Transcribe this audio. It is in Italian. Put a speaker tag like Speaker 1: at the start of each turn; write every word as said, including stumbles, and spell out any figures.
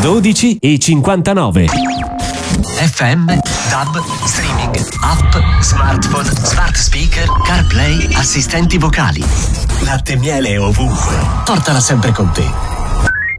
Speaker 1: dodici e cinquantanove.
Speaker 2: F M, D A B, streaming, app, smartphone, smart speaker, CarPlay, assistenti vocali. Latte e miele ovunque. Portala sempre con te.